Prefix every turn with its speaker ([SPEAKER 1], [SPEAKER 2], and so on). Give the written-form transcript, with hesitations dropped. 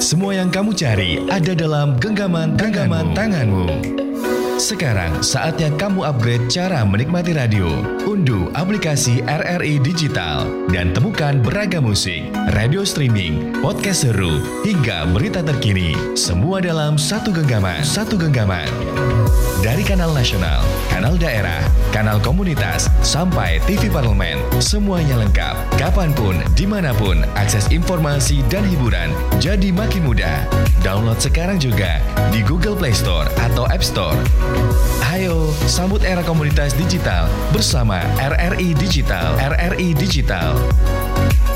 [SPEAKER 1] Semua yang kamu cari ada dalam genggaman tanganmu. Sekarang saatnya kamu upgrade cara menikmati radio. Unduh aplikasi RRI Digital dan temukan beragam musik, radio streaming, podcast seru, hingga berita terkini. Semua dalam satu genggaman. Dari kanal nasional, kanal daerah, kanal komunitas, sampai TV parlemen, semuanya lengkap. Kapanpun, dimanapun, akses informasi dan hiburan jadi makin mudah. Download sekarang juga di Google Play Store atau App Store. Ayo, sambut era komunitas digital bersama RRI Digital.